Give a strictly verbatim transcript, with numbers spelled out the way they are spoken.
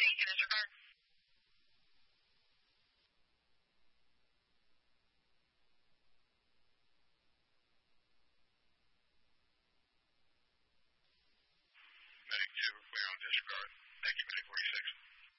Take it as regard. Medic two, clear on disregard. Thank you, Medic forty-six.